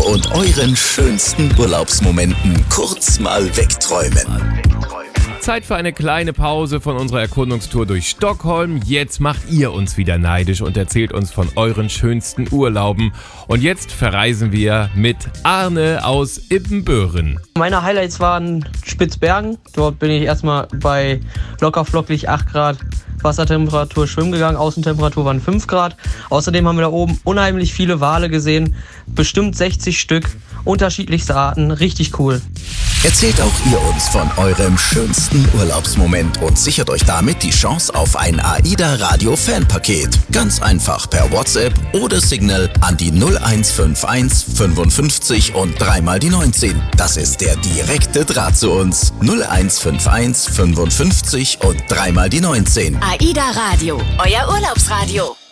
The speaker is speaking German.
und euren schönsten Urlaubsmomenten kurz mal wegträumen. Zeit für eine kleine Pause von unserer Erkundungstour durch Stockholm. Jetzt macht ihr uns wieder neidisch und erzählt uns von euren schönsten Urlauben. Und jetzt verreisen wir mit Arne aus Ibbenbüren. Meine Highlights waren Spitzbergen. Dort bin ich erstmal bei locker flockig 8 Grad Wassertemperatur schwimmen gegangen. Außentemperatur waren 5 Grad. Außerdem haben wir da oben unheimlich viele Wale gesehen. Bestimmt 60 Stück. Unterschiedlichste Arten. Richtig cool. Erzählt auch ihr uns von eurem schönsten Urlaubsmoment und sichert euch damit die Chance auf ein AIDA Radio Fanpaket. Ganz einfach per WhatsApp oder Signal an die 0151 55 und 3 mal die 19. Das ist der direkte Draht zu uns. 0151 55 und 3 mal die 19. AIDA Radio, euer Urlaubsradio.